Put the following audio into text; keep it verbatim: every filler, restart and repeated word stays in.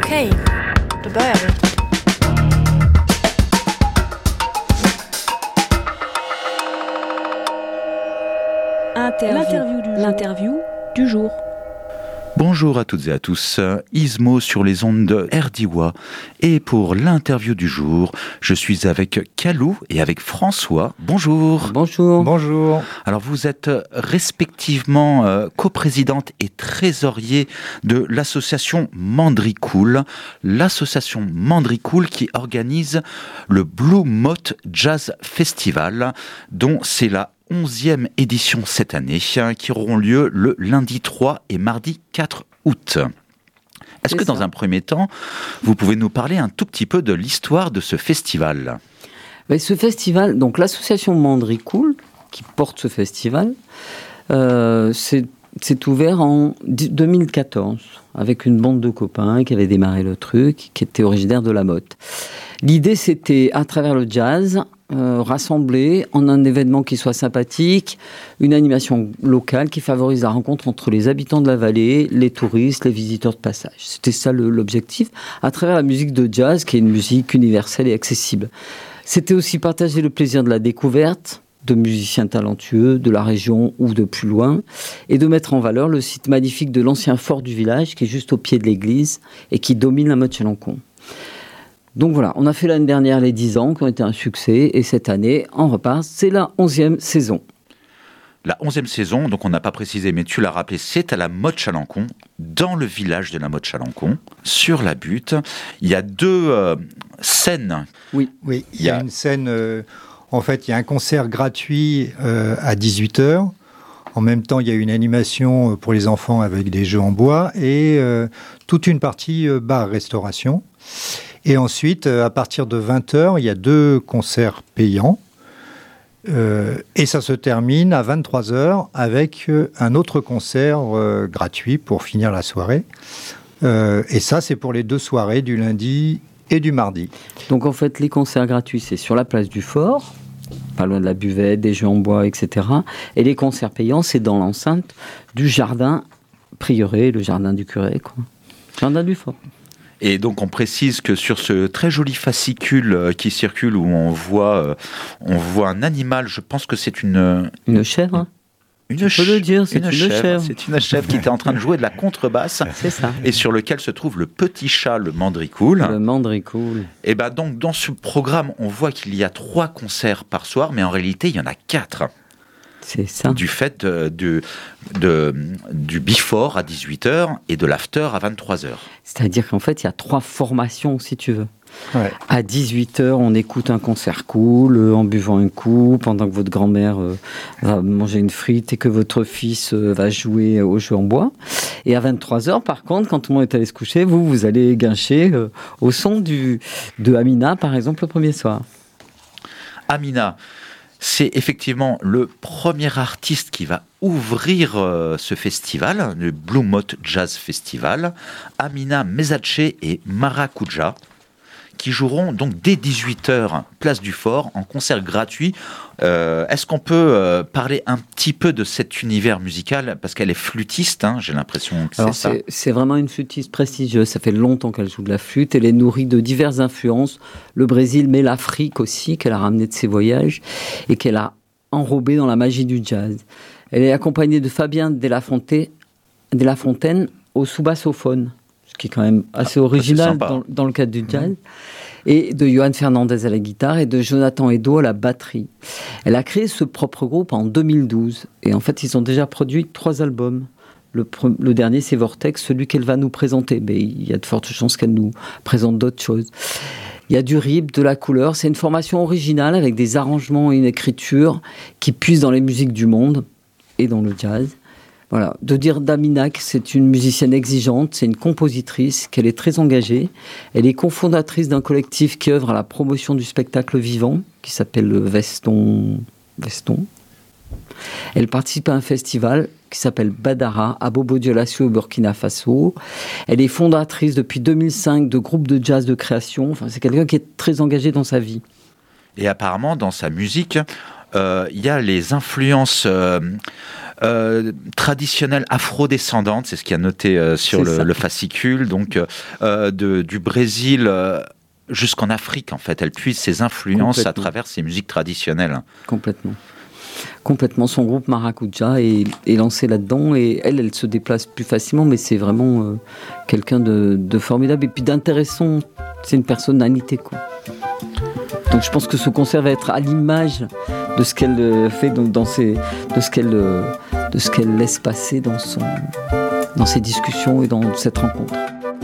Okej, då börjar vi. Interview. L'interview du jour. L'interview du jour. Bonjour à toutes et à tous, Ismo sur les ondes de Erdiwa. Et pour l'interview du jour, je suis avec Kalou et avec François. Bonjour. Bonjour. Bonjour. Alors vous êtes respectivement euh, coprésidente et trésorier de l'association Mandricool. L'association Mandricool qui organise le Blue Motte Jazz Festival, dont c'est la onzième édition cette année, qui auront lieu le lundi trois et mardi quatre août. Est-ce C'est que dans ça. un premier temps, vous pouvez nous parler un tout petit peu de l'histoire de ce festival ? Ben, ce festival, donc l'association Mandricool, qui porte ce festival, euh, c'est, c'est ouvert en deux mille quatorze, avec une bande de copains qui avaient démarré le truc, qui étaient originaires de la Motte. L'idée, c'était, à travers le jazz, Euh, rassembler en un événement qui soit sympathique, une animation locale qui favorise la rencontre entre les habitants de la vallée, les touristes, les visiteurs de passage. C'était ça le, l'objectif, à travers la musique de jazz, qui est une musique universelle et accessible. C'était aussi partager le plaisir de la découverte de musiciens talentueux de la région ou de plus loin, et de mettre en valeur le site magnifique de l'ancien fort du village, qui est juste au pied de l'église et qui domine la Motte-Chalancon. Donc voilà, on a fait l'année dernière les dix ans qui ont été un succès, et cette année, on repart, c'est la onzième saison. La onzième saison, donc on n'a pas précisé, mais tu l'as rappelé, c'est à la Motte-Chalancon, dans le village de la Motte-Chalancon, sur la butte. Il y a deux euh, scènes. Oui, Oui, il y a une scène, euh, en fait, il y a un concert gratuit euh, à dix-huit heures. En même temps, il y a une animation pour les enfants avec des jeux en bois et euh, toute une partie euh, bar-restauration. Et ensuite, à partir de vingt heures, il y a deux concerts payants. Euh, et ça se termine à vingt-trois heures avec euh, un autre concert euh, gratuit pour finir la soirée. Euh, et ça, c'est pour les deux soirées du lundi et du mardi. donc en fait, les concerts gratuits, c'est sur la place du fort, pas loin de la buvette, des jeux en bois, et cetera. Et les concerts payants, c'est dans l'enceinte du jardin prieuré, le jardin du curé, quoi. Jardin du fort. Et donc on précise que sur ce très joli fascicule euh, qui circule, où on voit, euh, on voit un animal, je pense que c'est une... Une chèvre, hein. Une Tu peux ch- le dire, c'est une une chèvre. chèvre. C'est une chèvre qui était en train de jouer de la contrebasse, C'est ça. et sur lequel se trouve le petit chat, le Mandricool. Le Mandricool. Et ben donc dans ce programme, on voit qu'il y a trois concerts par soir, mais en réalité il y en a quatre. C'est ça. Du fait de, de, de- du before à dix-huit heures et de l'after à vingt-trois heures. C'est-à-dire qu'en fait, il y a trois formations, si tu veux. Ouais. À dix-huit heures, on écoute un concert cool, euh, en buvant un coup, pendant que votre grand-mère euh, va manger une frite et que votre fils euh, va jouer au jeu en bois. Et à vingt-trois heures, par contre, quand tout le monde est allé se coucher, vous, vous allez guincher euh, au son du, de Amina, par exemple, le premier soir. Amina, c'est effectivement le premier artiste qui va ouvrir euh, ce festival, le Blue Motte Jazz Festival. Amina Mezache et Maracuja, qui joueront donc dès dix-huit heures, place du Fort, en concert gratuit. Euh, est-ce qu'on peut euh, parler un petit peu de cet univers musical ? Parce qu'elle est flûtiste, hein, j'ai l'impression que c'est Alors, ça. c'est, c'est vraiment une flûtiste prestigieuse. Ça fait longtemps qu'elle joue de la flûte. Elle est nourrie de diverses influences. Le Brésil, mais l'Afrique aussi, qu'elle a ramené de ses voyages et qu'elle a enrobé dans la magie du jazz. Elle est accompagnée de Fabien de la Fontaine, de la Fontaine au sous-bassophone, ce qui est quand même assez Ah, original c'est sympa. dans, dans le cadre du jazz. Et de Johan Fernandez à la guitare et de Jonathan Edo à la batterie. Elle a créé ce propre groupe en deux mille douze. Et en fait, ils ont déjà produit trois albums. Le, pre- le dernier, c'est Vortex, celui qu'elle va nous présenter. Mais il y a de fortes chances qu'elle nous présente d'autres choses. Il y a du rythme, de la couleur. C'est une formation originale avec des arrangements et une écriture qui puisent dans les musiques du monde et dans le jazz. Voilà. De dire d'Amina que c'est une musicienne exigeante, c'est une compositrice, qu'elle est très engagée. Elle est cofondatrice d'un collectif qui œuvre à la promotion du spectacle vivant, qui s'appelle le Veston. Veston. Elle participe à un festival qui s'appelle Badara à Bobo-Dioulasso au Burkina Faso. Elle est fondatrice depuis deux mille cinq de groupes de jazz de création. Enfin, c'est quelqu'un qui est très engagé dans sa vie. Et apparemment, dans sa musique, il euh, y a les influences euh, euh, traditionnelle afro-descendante, c'est ce qui a noté euh, sur le, le fascicule, donc euh, de, du Brésil euh, jusqu'en Afrique en fait. Elle puise ses influences à travers ses musiques traditionnelles. Complètement. Complètement. Son groupe Maracuja est, est lancé là-dedans et elle, elle se déplace plus facilement, mais c'est vraiment euh, quelqu'un de, de formidable et puis d'intéressant. C'est une personnalité, quoi. Donc je pense que ce concert va être à l'image de ce qu'elle fait donc dans ses, de ce qu'elle, de ce qu'elle laisse passer dans son, dans ses discussions et dans cette rencontre.